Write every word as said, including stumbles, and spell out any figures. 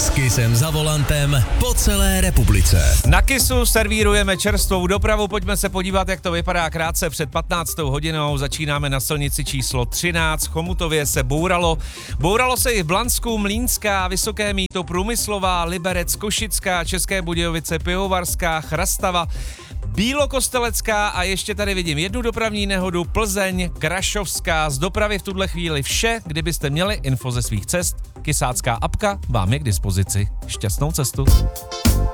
S Kissem za volantem po celé republice. Na Kissu servírujeme čerstvou dopravu, pojďme se podívat, jak to vypadá krátce před patnáctou hodinou. Začínáme na silnici číslo třináct, v Chomutově se bouralo. Bouralo se i v Blansku, Mlýnská, Vysoké Mýto, Průmyslová, Liberec, Košická, České Budějovice, Pivovarská, Chrastava, Bílokostelecká a ještě tady vidím jednu dopravní nehodu, Plzeň, Krašovská. Z dopravy v tuhle chvíli vše, kdybyste měli info ze svých cest, Kisácká apka vám je k dispozici. Šťastnou cestu.